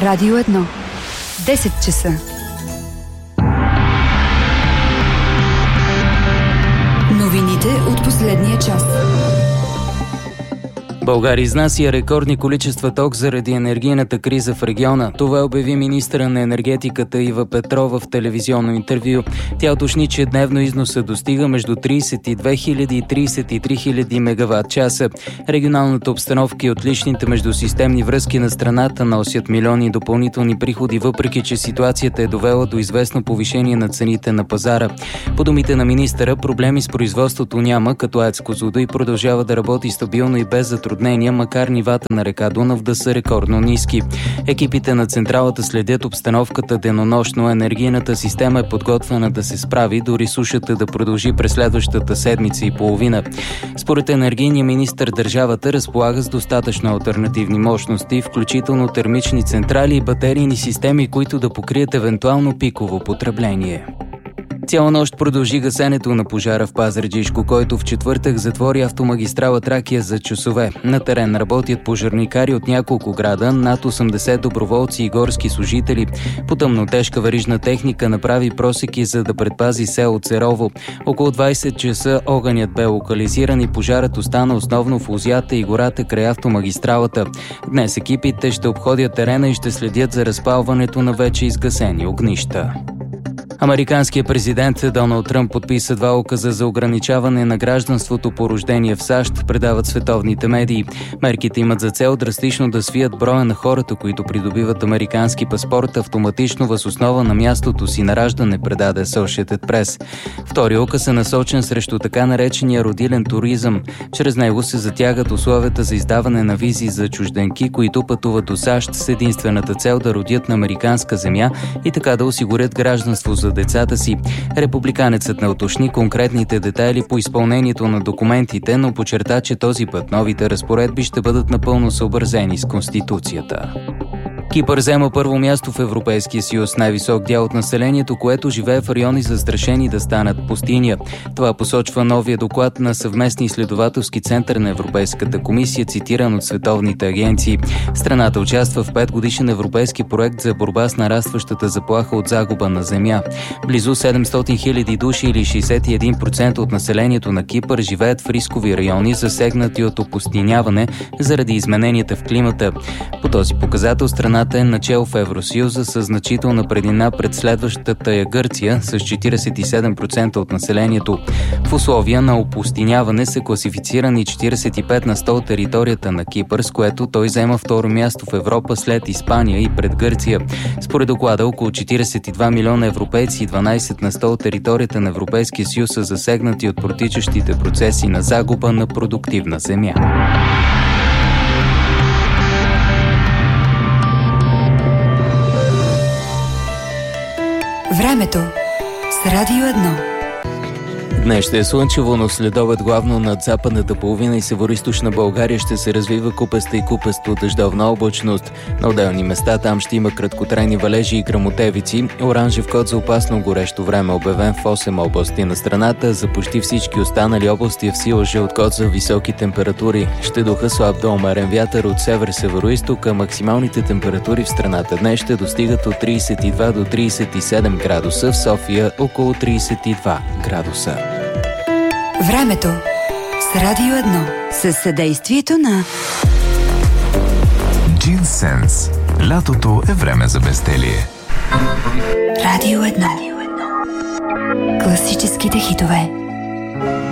Радио 1. 10 часа. Новините от последния час. България изнася рекордни количества ток заради енергийната криза в региона. Това обяви министъра на енергетиката Ива Петрова в телевизионно интервю. Тя уточни, че дневно износа достига между 32 000 и 33 000 мегаватт часа. Регионалната обстановка и отличните междусистемни връзки на страната носят милиони допълнителни приходи, въпреки че ситуацията е довела до известно повишение на цените на пазара. По думите на министъра, проблеми с производството няма, като АЕЦ Козлодуй продължава да работи стабилно и без затруднения, макар нивата на река Дунав да са рекордно ниски. Екипите на централата следят обстановката денонощно. Енергийната система е подготвена да се справи, дори сушата да продължи през следващата седмица и половина. Според енергийния министър, държавата разполага с достатъчно алтернативни мощности, включително термични централи и батерийни системи, които да покрият евентуално пиково потребление. Цяла нощ продължи гасенето на пожара в Пазарджишко, който в четвъртък затвори автомагистрала Тракия за часове. На терен работят пожарникари от няколко града, над 80 доброволци и горски служители. По тъмнотежка верижна техника направи просеки, за да предпази село Церово. Около 20 часа огънят бе локализиран и пожарът остана основно в лозята и гората край автомагистралата. Днес екипите ще обходят терена и ще следят за разпалването на вече изгасени огнища. Американският президент Доналд Тръмп подписа 2 указа за ограничаване на гражданството по рождение в САЩ, предават световните медии. Мерките имат за цел драстично да свият броя на хората, които придобиват американски паспорт автоматично въз основа на мястото си на раждане, предаде Associated Press. Втори указ е насочен срещу така наречения родилен туризъм. Чрез него се затягат условията за издаване на визи за чужденки, които пътуват до САЩ с единствената цел да родят на американска земя и така да осигурят гражданство за децата си. Републиканецът не уточни конкретните детайли по изпълнението на документите, но подчерта, че този път новите разпоредби ще бъдат напълно съобразени с Конституцията. Кипър взема първо място в Европейския съюз, най-висок дял от населението, което живее в райони застрашени да станат пустиня. Това посочва новия доклад на съвместния изследователски център на Европейската комисия, цитиран от световните агенции. Страната участва в 5-годишен европейски проект за борба с нарастващата заплаха от загуба на земя. Близо 700 000 души или 61% от населението на Кипър живеят в рискови райони, засегнати от опустиняване заради измененията в климата. По този показател страната е начело в Евросъюза с значителна преднина пред следващата е Гърция с 47% от населението. В условия на опустиняване са класифицирани 45 на 100 от територията на Кипър, с което той заема второ място в Европа след Испания и пред Гърция. Според доклада, около 42 милиона европейци и 12 на 100 от територията на Европейския съюз са засегнати от протичащите процеси на загуба на продуктивна земя. Времето с Радио 1. Днес ще е слънчево, но следобед главно над западната половина и североизточна България ще се развива купеста и купесто дъждовна облачност. На отделни места там ще има краткотрайни валежи и гръмотевици. Оранжев код за опасно горещо време обявен в 8 области на страната. За почти всички останали области е в сила жълт код за високи температури. Ще духа слаб до умерен вятър от север-североизток, а максималните температури в страната днес ще достигат от 32 до 37 градуса, в София около 32 градуса. Времето с Радио 1 със съдействието на Джинсенс. Лятото е време за безделие. Радио 1. Класическите хитове.